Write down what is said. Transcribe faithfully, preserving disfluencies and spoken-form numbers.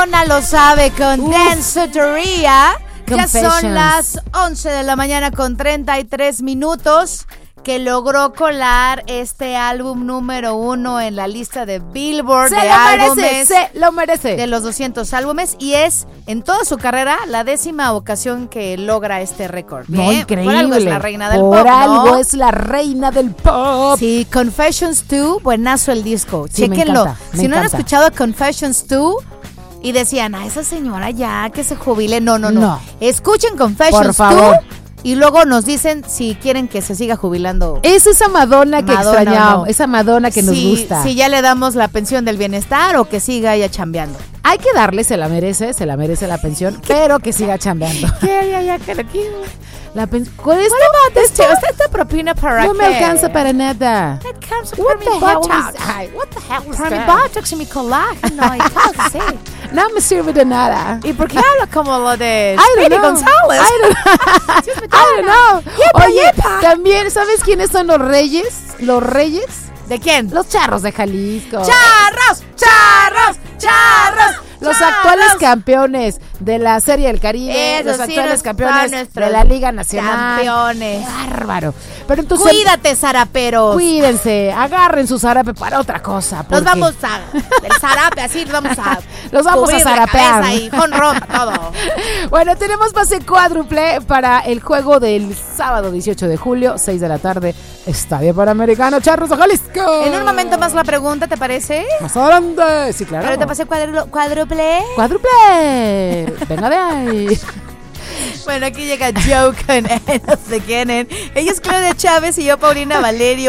Madonna lo sabe con Uf. Danceteria. Ya son Confessions. las once de la mañana con treinta y tres minutos, que logró colar este álbum número uno en la lista de Billboard Se de lo merece, álbumes se lo merece. de los doscientos álbumes, y es en toda su carrera la décima ocasión que logra este récord. No, Bien, increíble. Por algo es la reina del Por pop, ¿no? algo es la reina del pop. Sí, Confessions dos, buenazo el disco. Sí, me Chéquenlo. encanta, me Si no han encanta. escuchado Confessions dos y decían, a esa señora ya que se jubile. No, no, no. No. Escuchen Por Confessions favor. dos y luego nos dicen si quieren que se siga jubilando. Es esa Madonna que Madonna, extrañamos, no. esa Madonna que nos si, gusta. Si ya le damos la pensión del bienestar o que siga ella chambeando. Hay que darle, se la merece, se la merece la pensión, pero que siga chambeando. ¿Qué? Ya, ya, que lo quiero. La pensión. ¿Cuál es Este, ¿Usted esta propina para No qué? me alcanza para nada. Me alcanza What para mi the hell Botox. is- ay, what the hell is Para mi that? Botox y mi colágeno y cosas así. No me sirve de nada. ¿Y por qué habla como lo de I don't Speedy know. González? I don't, Excuse me, I don't know. Yepa, Oye, yepa. también, ¿sabes quiénes son los reyes? Los reyes, ¿De quién? los charros de Jalisco. ¡Charros! ¡Charros! ¡Charros! Los ¡Charros! actuales campeones de la Serie del Caribe, Esos los sí actuales son campeones nuestros de la Liga Nacional. campeones. Qué bárbaro. Pero entonces, Cuídate, zaraperos. cuídense, agarren su zarape para otra cosa. Nos porque vamos a... Del zarape, así nos vamos a... Los vamos a subir de zarapear. cabeza y jonrón, todo. Bueno, tenemos pase cuádruple para el juego del sábado dieciocho de julio, seis de la tarde, Estadio Panamericano, Charros de Jalisco. En un momento más la pregunta, ¿te parece? Más adelante, sí, claro. Pero te pasé cuádruple. cuádruple. Cuádruple. Venga de ahí. Bueno, aquí llega Joe con End of the Cannon. Ella es Claudia Chávez y yo, Paulina Valerio.